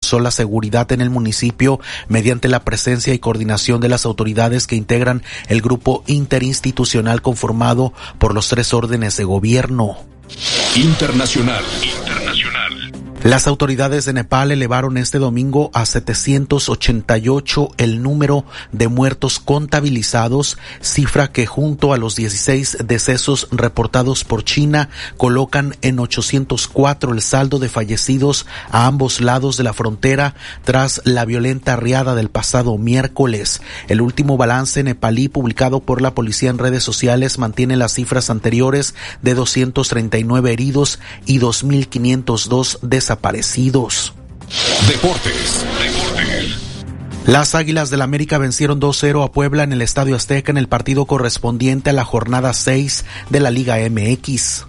reforzó la seguridad en el municipio mediante la presencia y coordinación de las autoridades que integran el grupo interinstitucional conformado por los 3 órdenes de gobierno. Internacional. Las autoridades de Nepal elevaron este domingo a 788 el número de muertos contabilizados, cifra que junto a los 16 decesos reportados por China colocan en 804 el saldo de fallecidos a ambos lados de la frontera tras la violenta riada del pasado miércoles. El último balance nepalí publicado por la policía en redes sociales mantiene las cifras anteriores de 239 heridos y 2.502 desaparecidos. Deportes. Las Águilas del América vencieron 2-0 a Puebla en el Estadio Azteca en el partido correspondiente a la jornada 6 de la Liga MX.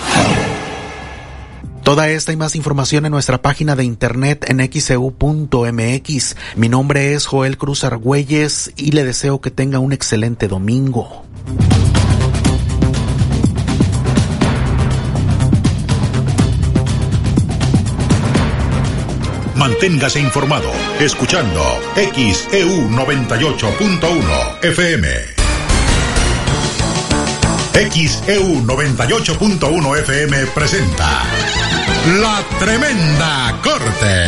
Toda esta y más información en nuestra página de internet en xeu.mx. Mi nombre es Joel Cruz Argüelles y le deseo que tenga un excelente domingo. Manténgase informado escuchando XEU 98.1 FM. XEU 98.1 FM presenta La Tremenda Corte.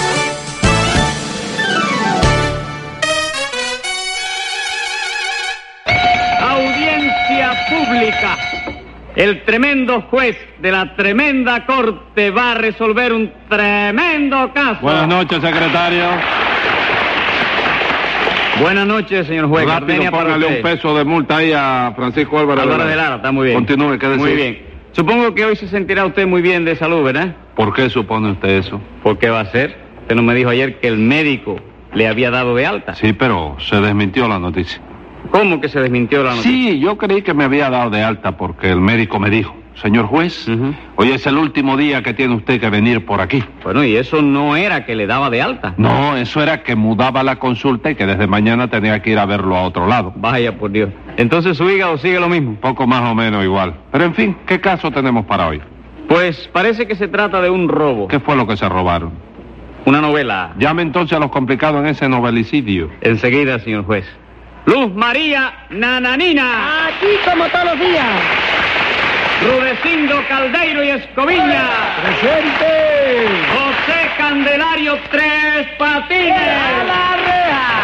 Audiencia pública. El tremendo juez de la tremenda corte va a resolver un tremendo caso. Buenas noches, secretario. Buenas noches, señor juez. Rápido, póngale un peso de multa ahí a Francisco Álvarez de Lara. Está muy bien. Continúe, ¿qué decir? Muy bien. Supongo que hoy se sentirá usted muy bien de salud, ¿verdad? ¿Por qué supone usted eso? ¿Por qué va a ser? Usted no me dijo ayer que el médico le había dado de alta. Sí, pero se desmintió la noticia. ¿Cómo que se desmintió la noticia? Sí, yo creí que me había dado de alta porque el médico me dijo: señor juez, hoy es el último día que tiene usted que venir por aquí. Bueno, y eso no era que le daba de alta. No, eso era que mudaba la consulta y que desde mañana tenía que ir a verlo a otro lado. Vaya por Dios. Entonces su hígado sigue lo mismo. Poco más o menos igual. Pero en fin, ¿qué caso tenemos para hoy? Pues parece que se trata de un robo. ¿Qué fue lo que se robaron? Una novela. Llame entonces a los complicados en ese novelicidio. Enseguida, señor juez. Luz María Nananina. Aquí como todos los días. Rudecindo Caldeiro y Escoviña. Presente. José Candelario Tres Patines. ¡A la reja!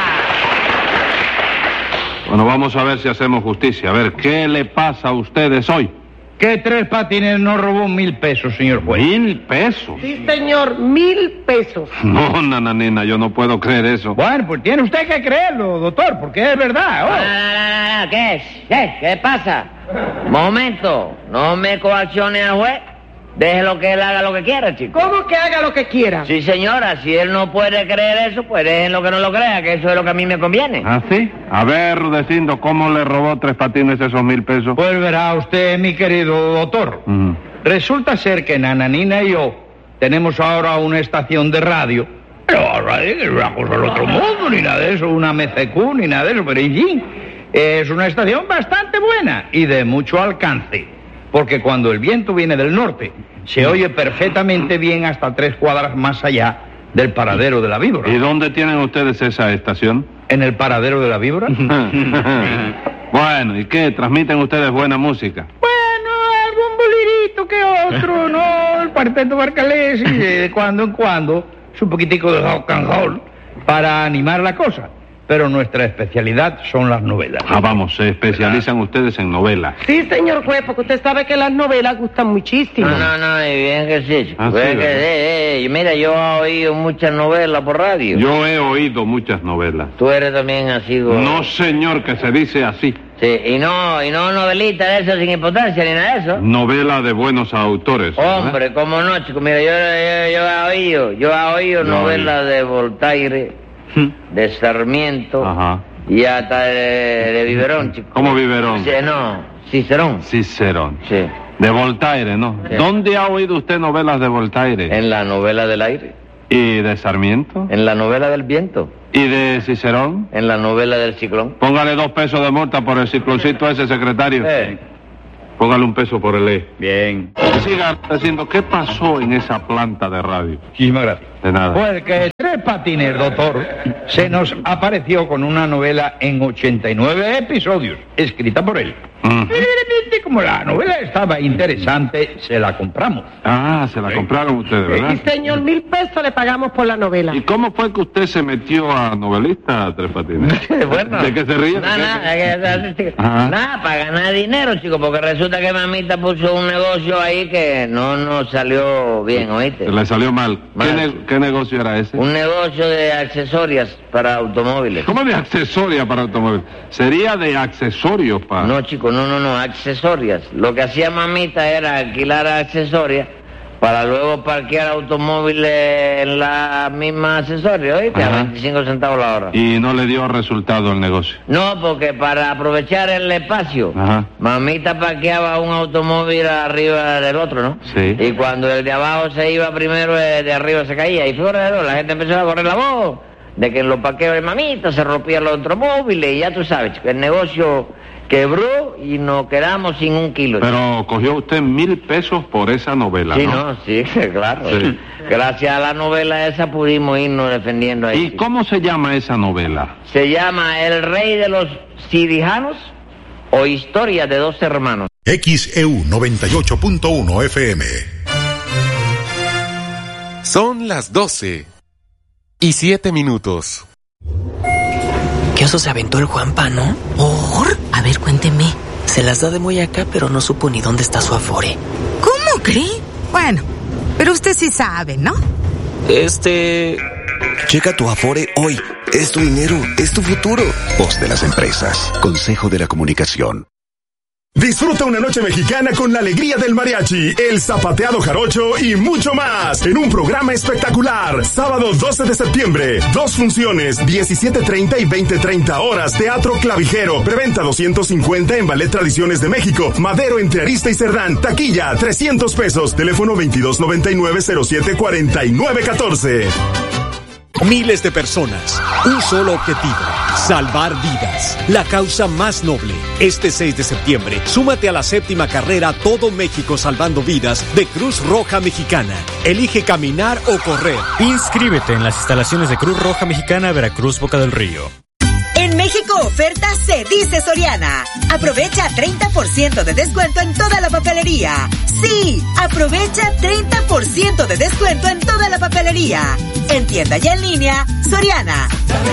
Bueno, vamos a ver si hacemos justicia. A ver, ¿qué le pasa a ustedes hoy? Que Tres Patines no robó 1,000 pesos, señor juez. ¿1,000 pesos? Sí, señor, 1,000 pesos. No, nananina, yo no puedo creer eso. Bueno, pues tiene usted que creerlo, doctor, porque es verdad. No, ¿qué es? ¿Qué pasa? Momento, no me coaccione al juez. Déjelo que él haga lo que quiera, chico. ¿Cómo que haga lo que quiera? Sí, señora, si él no puede creer eso, pues déjenlo que no lo crea, que eso es lo que a mí me conviene. ¿Ah, sí? A ver, Rudecindo, ¿cómo le robó Tres Patines esos 1,000 pesos? Pues verá usted, mi querido doctor. Resulta ser que Nananina y yo tenemos ahora una estación de radio. Pero ahora es una cosa del otro mundo, ni nada de eso, una MCQ, ni nada de eso, pero en fin, es una estación bastante buena y de mucho alcance. Porque cuando el viento viene del norte, se oye perfectamente bien hasta 3 cuadras más allá del paradero de la Víbora. ¿Y dónde tienen ustedes esa estación? ¿En el paradero de la Víbora? Bueno, ¿y qué? ¿Transmiten ustedes buena música? Bueno, algún bolirito que otro, ¿no? El cuarteto Barcalés y de cuando en cuando es un poquitico de rock and roll para animar la cosa. Pero nuestra especialidad son las novelas. Ah, vamos, se especializan ustedes en novelas. Sí, señor juez, porque usted sabe que las novelas gustan muchísimo. No, y bien que sí, chico. Ah, Bien sí, que, mira, yo he oído muchas novelas por radio. Yo he oído muchas novelas. Tú eres también así, No, señor, que se dice así. Sí, y no novelita de eso sin importancia ni nada de eso. Novela de buenos autores, ¿verdad? Hombre, cómo no, chico. Mira, yo he oído novelas de Voltaire, de Sarmiento, y hasta de Viverón, chico. ¿Cómo Viverón? Sí, no, Cicerón. Cicerón. Sí. De Voltaire, ¿no? Sí. ¿Dónde ha oído usted novelas de Voltaire? En la novela del aire. ¿Y de Sarmiento? En la novela del viento. ¿Y de Cicerón? En la novela del ciclón. Póngale 2 pesos de multa por el cicloncito ese, secretario. Póngale un peso por el E. Bien. Siga diciendo, ¿qué pasó en esa planta de radio? Muchísimas gracias. De nada. Pues que Tres Patines, doctor, se nos apareció con una novela en 89 episodios, escrita por él. Como la novela estaba interesante, se la compramos. Ah, se la compraron ustedes, ¿verdad? Sí, señor, 1,000 pesos le pagamos por la novela. ¿Y cómo fue que usted se metió a novelista, Tres Patines? Bueno, ¿De qué se ríe? Nada, para ganar dinero, chico, porque resulta que mamita puso un negocio ahí que no nos salió bien, ¿oíste? Le salió mal. Mal. ¿Qué negocio era ese? Un negocio de accesorios para automóviles. ¿Cómo de accesorios para automóviles? Sería de accesorios para... No, chico, no, accesorios. Lo que hacía mamita era alquilar accesorios para luego parquear automóviles en la misma accesorio, ¿oíste? A 25 centavos la hora. Y no le dio resultado el negocio. No, porque para aprovechar el espacio, mamita parqueaba un automóvil arriba del otro, ¿no? Sí. Y cuando el de abajo se iba primero, el de arriba se caía. Y fue la gente empezó a correr la voz de que en los parqueos de mamita se rompían los automóviles y ya tú sabes, el negocio quebró y nos quedamos sin un kilo. Pero cogió usted 1,000 pesos por esa novela, sí, ¿no? Sí, claro. Sí. Gracias a la novela esa pudimos irnos defendiendo ahí. ¿Y cómo se llama esa novela? Se llama El Rey de los Cirijanos o Historia de dos hermanos. XEU 98.1 FM. Son las 12:07. ¿Qué oso se aventó el Juanpa, no? ¿Por? A ver, cuénteme. Se las da de muy acá, pero no supo ni dónde está su afore. ¿Cómo cree? Bueno, pero usted sí sabe, ¿no? Checa tu afore hoy. Es tu dinero, es tu futuro. Voz de las empresas. Consejo de la Comunicación. Disfruta una noche mexicana con la alegría del mariachi, el zapateado jarocho y mucho más en un programa espectacular. Sábado 12 de septiembre, 2 funciones, 17:30 y 20:30 horas, Teatro Clavijero. Preventa 250 en Ballet Tradiciones de México, Madero entre Arista y Cerdán. Taquilla 300 pesos, teléfono 2299-074914. Miles de personas, un solo objetivo, salvar vidas, la causa más noble. Este 6 de septiembre, súmate a la 7ª carrera Todo México Salvando Vidas de Cruz Roja Mexicana. Elige caminar o correr. Inscríbete en las instalaciones de Cruz Roja Mexicana, Veracruz, Boca del Río. En México oferta se dice Soriana. Aprovecha 30% de descuento en toda la papelería. Sí, aprovecha 30% de descuento en toda la papelería. En tienda y en línea, Soriana.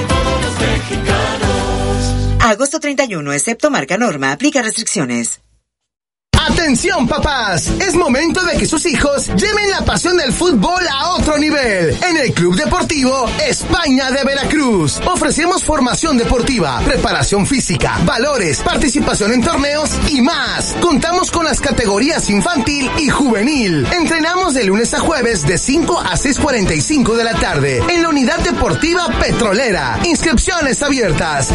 Agosto 31, excepto marca Norma, aplica restricciones. ¡Atención, papás! Es momento de que sus hijos lleven la pasión del fútbol a otro nivel. En el Club Deportivo España de Veracruz ofrecemos formación deportiva, preparación física, valores, participación en torneos y más. Contamos con las categorías infantil y juvenil. Entrenamos de lunes a jueves de 5 a 6:45 de la tarde en la Unidad Deportiva Petrolera. Inscripciones abiertas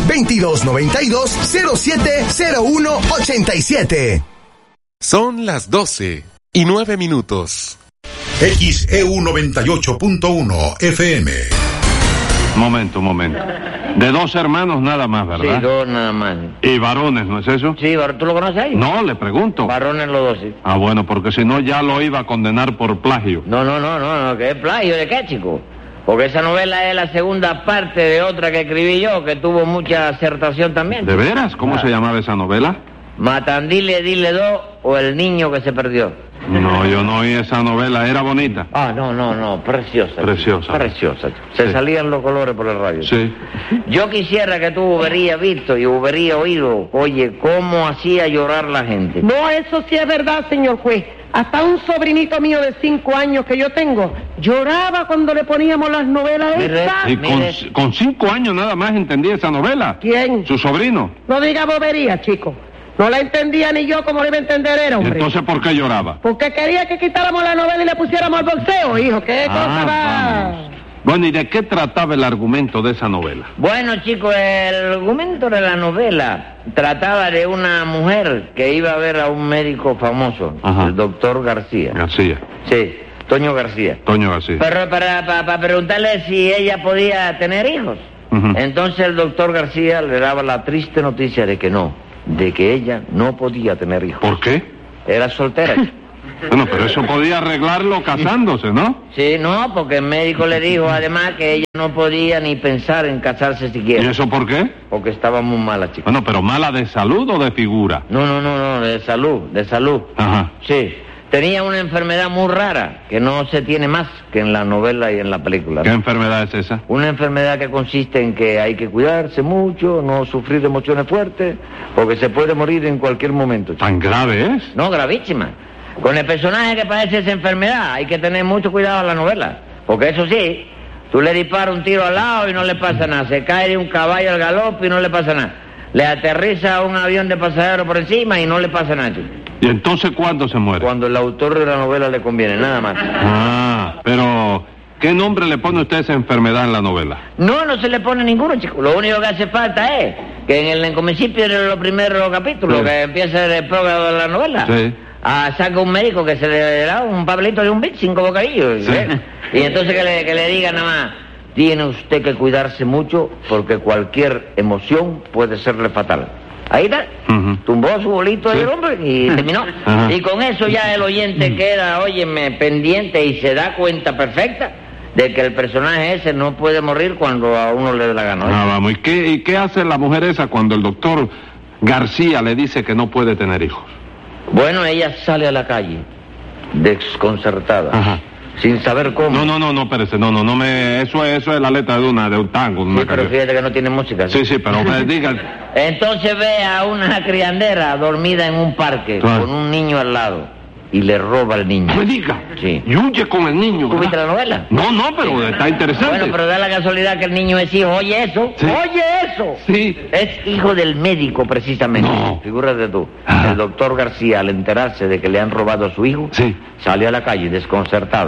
2292-070187. Son las 12:09. XEU 98.1 FM. Momento. De 2 hermanos nada más, ¿verdad? Sí, 2 nada más. ¿Y varones, no es eso? Sí, ¿tú lo conoces ahí? No, le pregunto. Varones los 2, sí. Ah, bueno, porque si no ya lo iba a condenar por plagio. No, ¿qué es plagio? ¿De qué, chico? Porque esa novela es la segunda parte de otra que escribí yo, que tuvo mucha acertación también. ¿De veras? ¿Cómo se llamaba esa novela? Matandile, dile 2 o El niño que se perdió. No, yo no oí esa novela, ¿era bonita? Ah, no, preciosa. Preciosa. Se salían los colores por el radio. Sí. Yo quisiera que tú hubieras visto y hubieras oído, oye, cómo hacía llorar la gente. No, eso sí es verdad, señor juez. Hasta un sobrinito mío de 5 años que yo tengo lloraba cuando le poníamos las novelas estas. ¿Y con 5 años nada más entendía esa novela? ¿Quién? ¿Su sobrino? No diga bobería, chico. No la entendía ni yo como le iba a entender era, hombre. ¿Entonces por qué lloraba? Porque quería que quitáramos la novela y le pusiéramos al boxeo, hijo. ¿Qué cosa va? Bueno, ¿y de qué trataba el argumento de esa novela? Bueno, chicos, el argumento de la novela trataba de una mujer que iba a ver a un médico famoso, el doctor García. García. Sí, Toño García. Pero para preguntarle si ella podía tener hijos. Entonces el doctor García le daba la triste noticia de que no, de que ella no podía tener hijos. ¿Por qué? Era soltera, chico. Bueno, pero eso podía arreglarlo casándose, ¿no? Sí, no, porque el médico le dijo además que ella no podía ni pensar en casarse siquiera. ¿Y eso por qué? Porque estaba muy mala, chico. Bueno, pero ¿mala de salud o de figura? No, de salud. Ajá. Sí. Tenía una enfermedad muy rara, que no se tiene más que en la novela y en la película, ¿no? ¿Qué enfermedad es esa? Una enfermedad que consiste en que hay que cuidarse mucho, no sufrir emociones fuertes, porque se puede morir en cualquier momento, chico. ¿Tan grave es? No, gravísima. Con el personaje que padece esa enfermedad hay que tener mucho cuidado en la novela, porque eso sí, tú le disparas un tiro al lado y no le pasa nada, se cae de un caballo al galope y no le pasa nada, le aterriza un avión de pasajeros por encima y no le pasa nada, chico. ¿Y entonces cuándo se muere? Cuando el autor de la novela le conviene, nada más. Ah, pero ¿qué nombre le pone usted a esa enfermedad en la novela? No se le pone ninguno, chico. Lo único que hace falta es que en el principio de los primeros capítulos, que empieza el prólogo de la novela, saca un médico que se le da un papelito de un bit, 5 bocadillos. Sí. Y entonces que le diga nada más, tiene usted que cuidarse mucho porque cualquier emoción puede serle fatal. Ahí está, tumbó su bolito del hombre y terminó. Y con eso ya el oyente queda, óyeme, pendiente y se da cuenta perfecta de que el personaje ese no puede morir cuando a uno le dé la gana. Ah, vamos, ¿y qué hace la mujer esa cuando el doctor García le dice que no puede tener hijos? Bueno, ella sale a la calle, desconcertada, sin saber cómo. No, espérese, eso es la letra de un tango. Sí, pero fíjate que no tiene música. Sí, pero diga. Entonces ve a una criandera dormida en un parque con un niño al lado y le roba al niño. ¿No me diga? Sí. Y huye con el niño. ¿Tú viste la novela? No, pero está interesante. Bueno, pero da la casualidad que el niño es hijo. Oye eso. Sí. Es hijo del médico, precisamente. No. Figúrate tú. El doctor García, al enterarse de que le han robado a su hijo, salió a la calle desconcertado.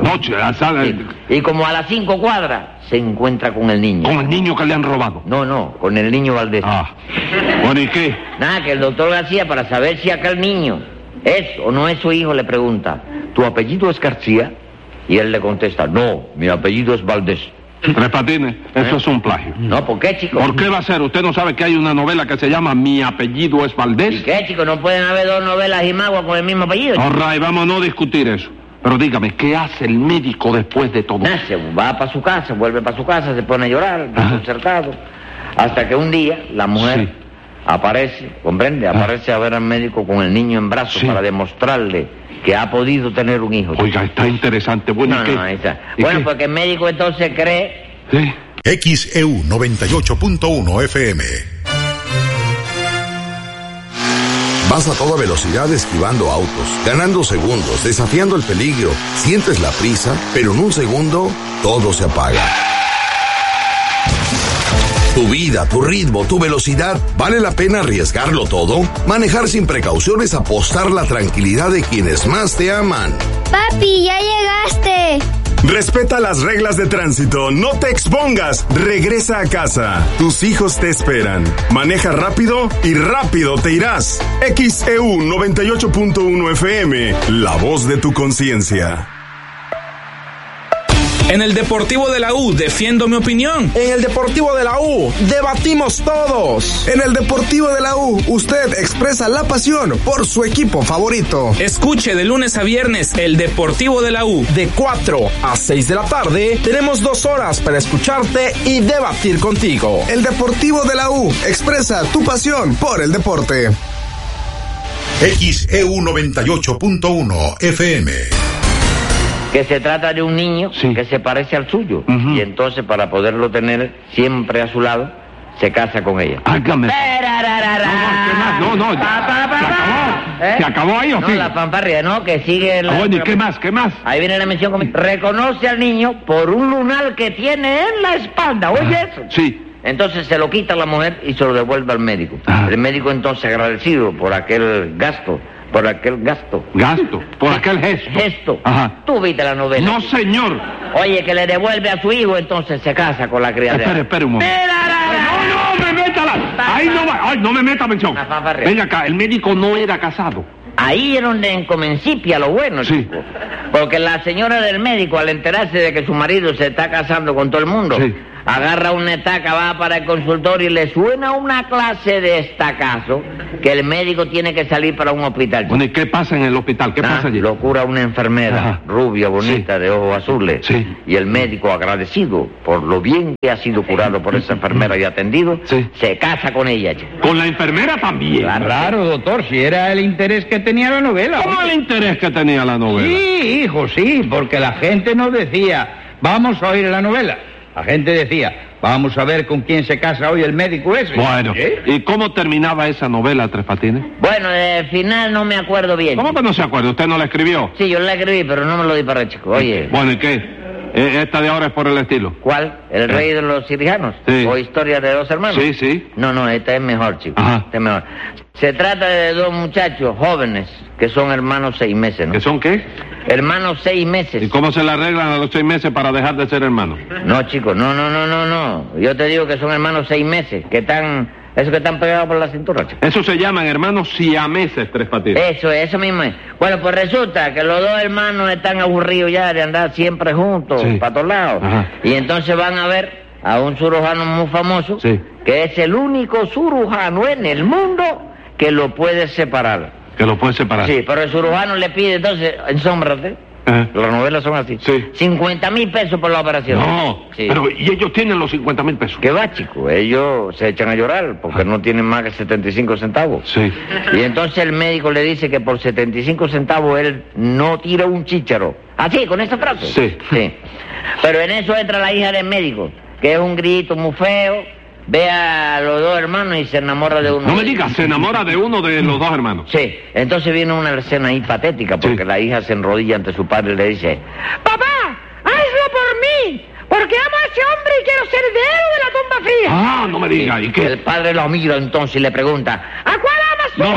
Y como a las 5 cuadras, se encuentra con el niño. ¿Con el niño que le han robado? No, con el niño Valdés. Bueno, ¿y qué? Nada, que el doctor García, para saber si aquel niño es o no es su hijo, le pregunta, ¿tu apellido es García? Y él le contesta, no, mi apellido es Valdés. Tres Patines, eso es un plagio. No, ¿por qué, chico? ¿Por qué va a ser? ¿Usted no sabe que hay una novela que se llama Mi apellido es Valdés? ¿Y qué, chico? ¿No pueden haber dos novelas y magua con el mismo apellido? All right, vamos a no discutir eso. Pero dígame, ¿qué hace el médico después de todo? Se va para su casa, vuelve para su casa, se pone a llorar, desconcertado, hasta que un día la mujer aparece, ¿comprende? Aparece a ver al médico con el niño en brazos para demostrarle que ha podido tener un hijo. Oiga, está interesante. Bueno, bueno, porque el médico entonces cree... XEU 98.1 FM. Vas a toda velocidad esquivando autos, ganando segundos, desafiando el peligro. Sientes la prisa, pero en un segundo todo se apaga. Tu vida, tu ritmo, tu velocidad, ¿vale la pena arriesgarlo todo? Manejar sin precauciones, apostar la tranquilidad de quienes más te aman. Papi, ya llegaste. Respeta las reglas de tránsito, no te expongas, regresa a casa. Tus hijos te esperan. Maneja rápido y rápido te irás. XEU 98.1 FM, la voz de tu conciencia. En el Deportivo de la U defiendo mi opinión. En el Deportivo de la U debatimos todos. En el Deportivo de la U usted expresa la pasión por su equipo favorito. Escuche de lunes a viernes el Deportivo de la U. De 4 a 6 de la tarde tenemos 2 horas para escucharte y debatir contigo. El Deportivo de la U expresa tu pasión por el deporte. XEU 98.1 FM. Que se trata de un niño que se parece al suyo. Y entonces, para poderlo tener siempre a su lado, se casa con ella. Hágame. No. ¿Se acabó ahí o no? La fanfarria, ¿no? Que sigue la... Bueno, ¿y qué más? Ahí viene la mención conmigo. Reconoce al niño por un lunar que tiene en la espalda. ¿Oye eso? Sí. Entonces se lo quita la mujer y se lo devuelve al médico. El médico entonces, agradecido por aquel gasto, por aquel gesto. Ajá. ¿Tú viste la novela? No, señor. Oye, que le devuelve a su hijo, entonces se casa con la criadera. Espere un momento. No me métala. Ahí no va. Ay, no me meta mención. Venga acá, el médico no era casado. Ahí es donde comencipia lo bueno, chico. Porque la señora del médico, al enterarse de que su marido se está casando con todo el mundo, agarra una estaca, va para el consultorio y le suena una clase de estacazo que el médico tiene que salir para un hospital. Bueno, ¿y qué pasa en el hospital? ¿Qué pasa allí? Lo cura una enfermera, rubia, bonita, de ojos azules. Sí. Y el médico, agradecido por lo bien que ha sido curado por esa enfermera y atendido, se casa con ella. ¿Con la enfermera también? Claro, doctor, si era el interés que tenía la novela. ¿Cómo el interés que tenía la novela? Sí, hijo, sí, porque la gente no decía, vamos a oír la novela. La gente decía, vamos a ver con quién se casa hoy el médico ese. Bueno, ¿y cómo terminaba esa novela, Tres Patines? Bueno, al final no me acuerdo bien. ¿Cómo que no se acuerda? ¿Usted no la escribió? Sí, yo la escribí, pero no me lo disparé, chico. Oye. Bueno, ¿y qué? Esta de ahora es por el estilo. ¿Cuál? ¿El rey de los cirujanos? Sí. ¿O historia de dos hermanos? Sí, sí. No, esta es mejor, chico. Ajá. Esta es mejor. Se trata de dos muchachos jóvenes que son hermanos 6 meses, ¿no? ¿Que son qué? Hermanos 6 meses. ¿Y cómo se le arreglan a los 6 meses para dejar de ser hermanos? No, chico, no. Yo te digo que son hermanos 6 meses, que están... Esos que están pegados por la cintura, chico. Eso se llaman hermanos siameses, Tres Patines. Eso mismo es. Bueno, pues resulta que los dos hermanos están aburridos ya de andar siempre juntos, para todos lados. Ajá. Y entonces van a ver a un cirujano muy famoso, que es el único cirujano en el mundo que lo puede separar. ¿Que lo puede separar? Sí, pero el cirujano le pide entonces, ensómbrate. Las novelas son así. 50,000 pesos por la operación. No, pero ¿y ellos tienen los 50,000 pesos? ¿Qué va, chico? Ellos se echan a llorar porque no tienen más que 75 centavos. Sí. Y entonces el médico le dice que por 75 centavos él no tira un chícharo. ¿Así, con esa frase? Sí. Pero en eso entra la hija del médico, que es un grito muy feo. Ve a los dos hermanos y se enamora de uno. No me digas, se enamora de uno de los dos hermanos. Sí, entonces viene una escena ahí patética porque la hija se enrodilla ante su padre y le dice: ¡Papá, hazlo por mí! Porque amo a ese hombre y quiero ser heredero de la tumba fría. Ah, no me digas, ¿y qué? El padre lo mira entonces y le pregunta: ¿a cuál amas tú?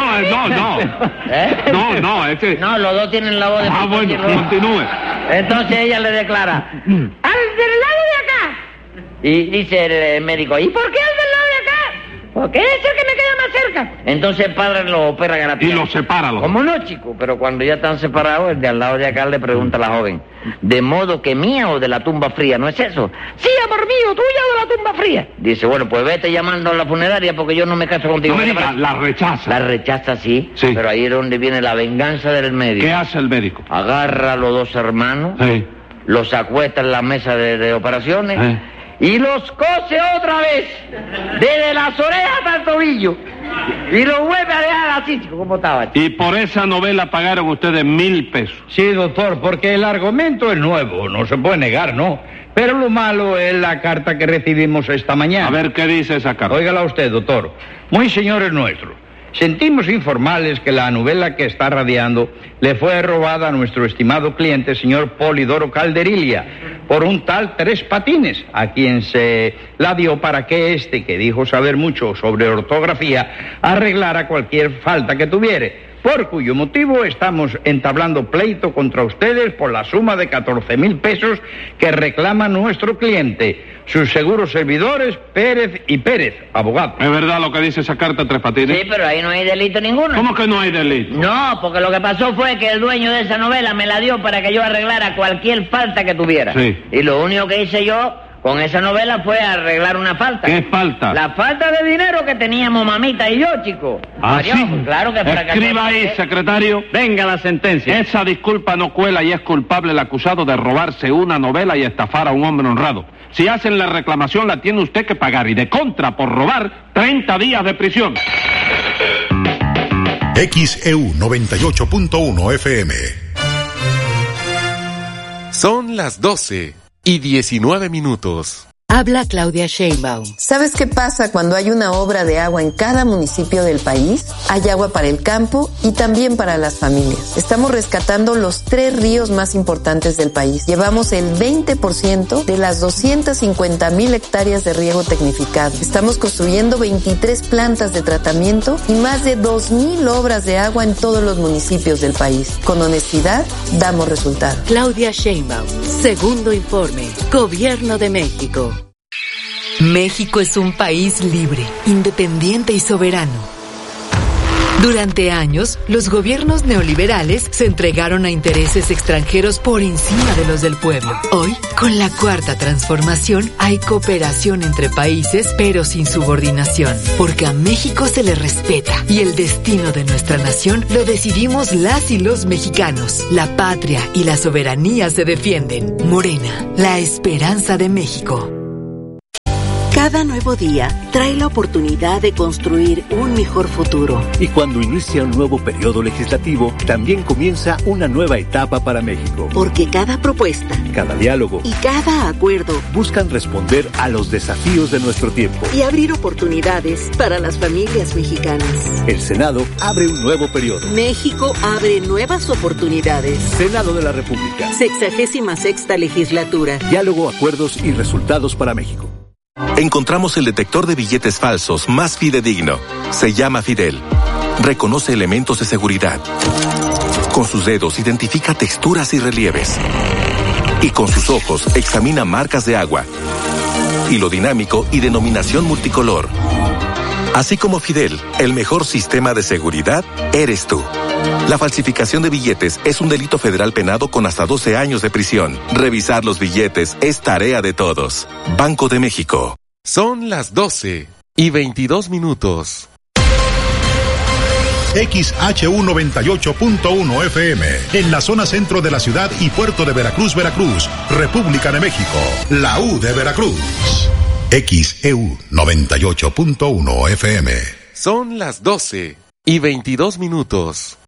No, es que... No, los dos tienen la voz de... bueno, continúe. Entonces ella le declara: ¡al del lado de acá! Y dice el médico: ¿y por qué al del lado de acá? Porque es el que me queda más cerca. Entonces el padre lo opera gratis. Y lo separa. ¿Cómo no, chico? Pero cuando ya están separados, el de al lado de acá le pregunta a la joven: ¿de modo que mía o de la tumba fría? ¿No es eso? Sí, amor mío, tuya o de la tumba fría. Dice: bueno, pues vete llamando a la funeraria porque yo no me caso contigo. No me digas, la rechaza. La rechaza, sí. Pero ahí es donde viene la venganza del médico. ¿Qué hace el médico? Agarra a los dos hermanos, los acuesta en la mesa de operaciones, y los cose otra vez, desde las orejas hasta el tobillo, y lo vuelve a dejar así, chico, como estaba. Y por esa novela pagaron ustedes 1,000 pesos. Sí, doctor, porque el argumento es nuevo, no se puede negar, ¿no? Pero lo malo es la carta que recibimos esta mañana. A ver qué dice esa carta. Óigala usted, doctor. Muy señores nuestros, sentimos informarles que la novela que está radiando le fue robada a nuestro estimado cliente, señor Polidoro Calderilia, por un tal Tres Patines, a quien se la dio para que que dijo saber mucho sobre ortografía, arreglara cualquier falta que tuviere, por cuyo motivo estamos entablando pleito contra ustedes por la suma de 14,000 pesos que reclama nuestro cliente, sus seguros servidores Pérez y Pérez, abogado. ¿Es verdad lo que dice esa carta, Tres Patines? Sí, pero ahí no hay delito ninguno. ¿Cómo que no hay delito? No, porque lo que pasó fue que el dueño de esa novela me la dio para que yo arreglara cualquier falta que tuviera. Sí. Y lo único que hice yo con esa novela fue arreglar una falta. ¿Qué falta? La falta de dinero que teníamos mamita y yo, chico. ¿Ah, sí? Claro que fracasó. Escriba ahí, secretario. Venga la sentencia. Esa disculpa no cuela y es culpable el acusado de robarse una novela y estafar a un hombre honrado. Si hacen la reclamación, la tiene usted que pagar. Y de contra, por robar, 30 días de prisión. XEU 98.1 FM. Son las 12:19. Habla Claudia Sheinbaum. ¿Sabes qué pasa cuando hay una obra de agua en cada municipio del país? Hay agua para el campo y también para las familias. Estamos rescatando los 3 ríos más importantes del país. Llevamos el 20% de las 250,000 hectáreas de riego tecnificado. Estamos construyendo 23 plantas de tratamiento y más de 2,000 obras de agua en todos los municipios del país. Con honestidad, damos resultados. Claudia Sheinbaum. Segundo informe. Gobierno de México. México es un país libre, independiente y soberano. Durante años, los gobiernos neoliberales se entregaron a intereses extranjeros por encima de los del pueblo. Hoy, con la Cuarta Transformación, hay cooperación entre países, pero sin subordinación, porque a México se le respeta y el destino de nuestra nación lo decidimos las y los mexicanos. La patria y la soberanía se defienden. Morena, la esperanza de México. Cada nuevo día trae la oportunidad de construir un mejor futuro. Y cuando inicia un nuevo periodo legislativo, también comienza una nueva etapa para México. Porque cada propuesta, cada diálogo y cada acuerdo buscan responder a los desafíos de nuestro tiempo y abrir oportunidades para las familias mexicanas. El Senado abre un nuevo periodo. México abre nuevas oportunidades. Senado de la República. 66ª legislatura. Diálogo, acuerdos y resultados para México. Encontramos el detector de billetes falsos más fidedigno. Se llama Fidel. Reconoce elementos de seguridad. Con sus dedos identifica texturas y relieves. Y con sus ojos examina marcas de agua, hilo dinámico y denominación multicolor. Así como Fidel, el mejor sistema de seguridad eres tú. La falsificación de billetes es un delito federal penado con hasta 12 años de prisión. Revisar los billetes es tarea de todos. Banco de México. Son las 12:22. XHU 98.1 FM, en la zona centro de la ciudad y puerto de Veracruz, República de México, la U de Veracruz. XEU 98.1 FM. Son las 12:22.